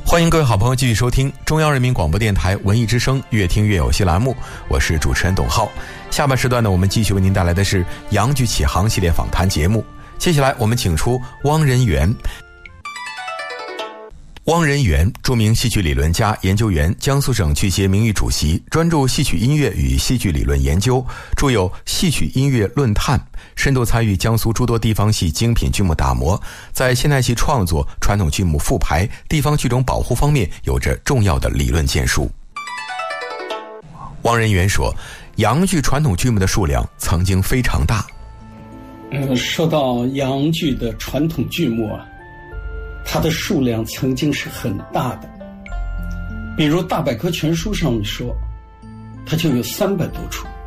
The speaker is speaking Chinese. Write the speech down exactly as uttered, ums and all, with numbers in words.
欢迎各位好朋友继续收听中央人民广播电台文艺之声越听越有戏栏目，我是主持人董浩。下半时段呢，我们继续为您带来的是洋剧启航系列访谈节目。接下来我们请出汪仁元。汪仁元，著名戏曲理论家、研究员，江苏省剧协名誉主席，专注戏曲音乐与戏剧理论研究，著有《戏曲音乐论探》，深度参与江苏诸多地方戏精品剧目打磨，在现代戏创作、传统剧目复排、地方剧种保护方面有着重要的理论建树。汪仁元说，洋剧传统剧目的数量曾经非常大。 呃，说到洋剧的传统剧目啊，它的数量曾经是很大的，比如大百科全书上面说，它就有三百多出。